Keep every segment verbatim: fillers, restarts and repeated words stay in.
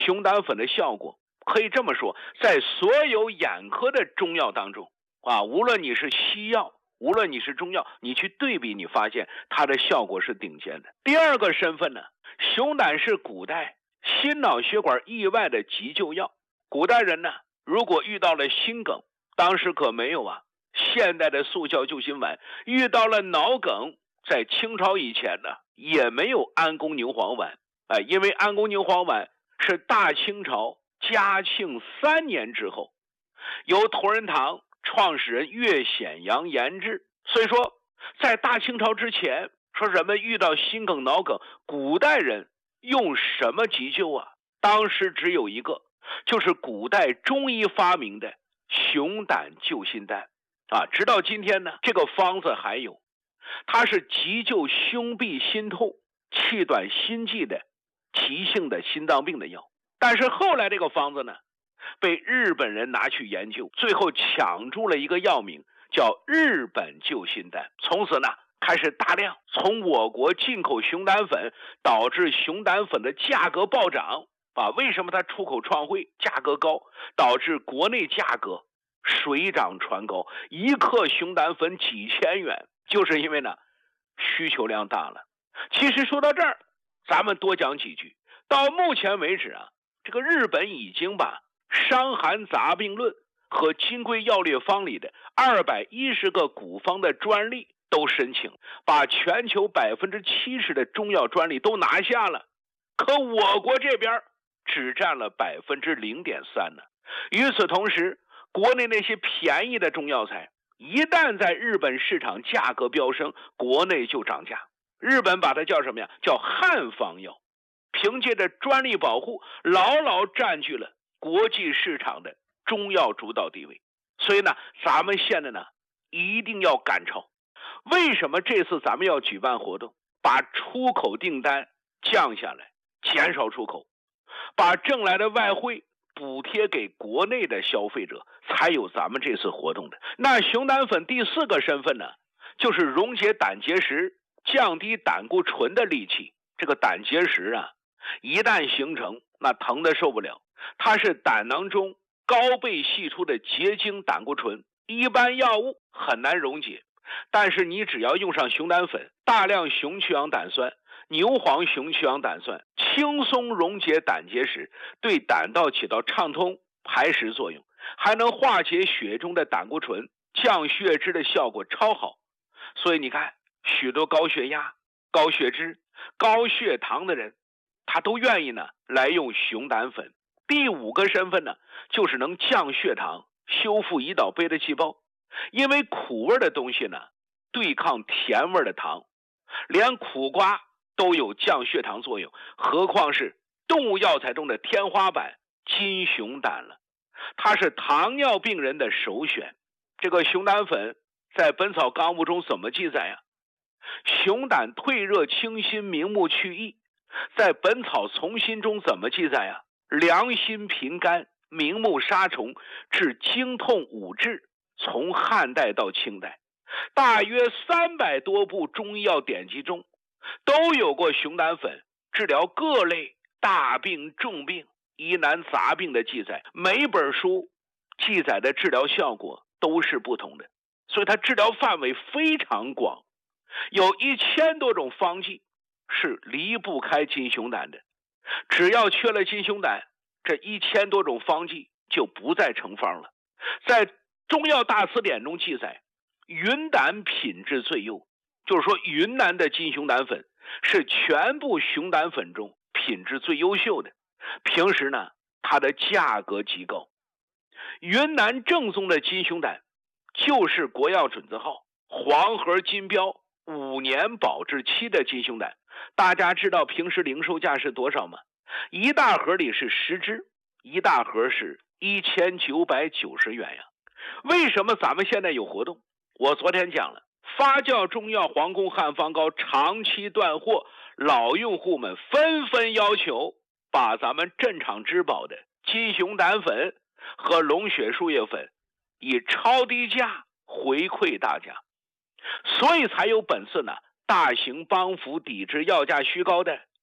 熊胆粉的效果可以这么说，在所有眼科的中药当中啊，无论你是西药，无论你是中药，你去对比，你发现它的效果是顶尖的。第二个身份呢，熊胆是古代心脑血管意外的急救药。古代人呢，如果遇到了心梗，当时可没有啊现代的速效救心丸，遇到了脑梗，在清朝以前呢，也没有安宫牛黄丸，哎，因为安宫牛黄丸是大清朝嘉庆三年之后，由同仁堂创始人岳显阳研制。所以说，在大清朝之前，说人们遇到心梗、脑梗，古代人用什么急救啊？当时只有一个，就是古代中医发明的熊胆救心丹啊。直到今天呢，这个方子还有，它是急救胸痹心痛、气短心悸的急性的心脏病的药。但是后来这个方子呢，被日本人拿去研究，最后抢注了一个药名，叫日本救心丹。从此呢，开始大量从我国进口熊胆粉，导致熊胆粉的价格暴涨啊。为什么它出口创汇价格高，导致国内价格水涨船高，一克熊胆粉几千元，就是因为呢需求量大了。其实说到这儿，咱们多讲几句。到目前为止啊，这个日本已经把《伤寒杂病论》和《金匮要略方》里的二百一十个古方的专利都申请，把全球百分之七十的中药专利都拿下了。可我国这边只占了百分之零点三呢。与此同时，国内那些便宜的中药材，一旦在日本市场价格飙升，国内就涨价。日本把它叫什么呀？叫汉方药。凭借着专利保护，牢牢占据了国际市场的中药主导地位。所以呢，咱们现在呢一定要赶超。为什么这次咱们要举办活动，把出口订单降下来，减少出口，把挣来的外汇补贴给国内的消费者，才有咱们这次活动的。那熊胆粉第四个身份呢，就是溶解胆结石、降低胆固醇的利器。这个胆结石啊，一旦形成，那疼得受不了。它是胆囊中高倍析出的结晶胆固醇，一般药物很难溶解。但是你只要用上熊胆粉，大量熊曲氧胆酸、牛黄熊曲氧胆酸，轻松溶解胆结石，对胆道起到畅通排石作用，还能化解血中的胆固醇，降血脂的效果超好。所以你看，许多高血压、高血脂、高血糖的人，他都愿意呢来用熊胆粉。第五个身份呢，就是能降血糖、修复胰岛贝的细胞。因为苦味的东西呢，对抗甜味的糖，连苦瓜都有降血糖作用，何况是动物药材中的天花板金熊胆了。它是糖尿病人的首选。这个熊胆粉在《本草纲目》中怎么记载呀？熊胆退热清心、明目去翳。在《本草从心》中怎么记载呀？凉心平肝、明目杀虫，治经痛五治。从汉代到清代，大约三百多部中医药典籍中都有过熊胆粉治疗各类大病、重病、疑难杂病的记载。每本书记载的治疗效果都是不同的，所以它治疗范围非常广，有一千多种方剂是离不开金熊胆的。只要缺了金熊胆，这一千多种方剂就不再成方了。在中药大辞典中记载，云胆品质最优，就是说云南的金熊胆粉是全部熊胆粉中品质最优秀的。平时呢，它的价格极高。云南正宗的金熊胆就是国药准字号黄盒金标五年保质期的金熊胆。大家知道平时零售价是多少吗？一大盒里是十只，一大盒是一千九百九十元呀。为什么咱们现在有活动？我昨天讲了，发酵中药皇宫汉方膏长期断货，老用户们纷纷要求把咱们镇场之宝的金熊胆粉和龙血树叶粉以超低价回馈大家，所以才有本次呢大型帮扶抵制药价虚高的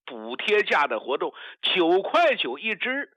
补贴价的活动，九块九一支，